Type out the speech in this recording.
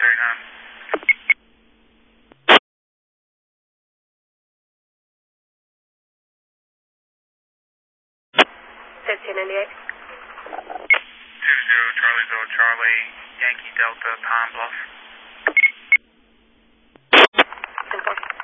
1598. 20 Charlie Bill Charlie, Yankee Delta, Pine Bluff.